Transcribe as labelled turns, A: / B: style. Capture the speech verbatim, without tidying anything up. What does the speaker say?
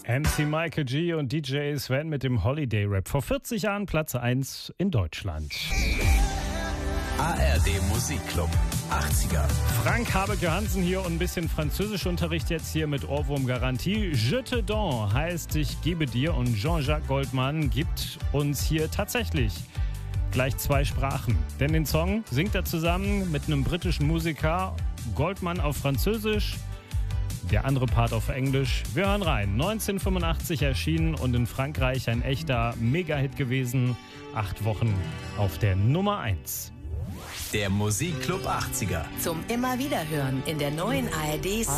A: M C Michael G. und D J Sven mit dem Holiday Rap. Vor vierzig Jahren Platz eins in Deutschland.
B: A R D Musikclub achtziger.
A: Frank Habeke-Hansen hier und ein bisschen Französischunterricht jetzt hier mit Ohrwurm-Garantie. Je te donne heißt ich gebe dir und Jean-Jacques Goldman gibt uns hier tatsächlich gleich zwei Sprachen. Denn den Song singt er zusammen mit einem britischen Musiker, Goldman auf Französisch, der andere Part auf Englisch. Wir hören rein. neunzehnhundertfünfundachtzig erschienen und in Frankreich ein echter Mega-Hit gewesen. Acht Wochen auf der Nummer eins.
B: Der Musikclub achtziger.
C: Zum immer wieder hören in der neuen A R D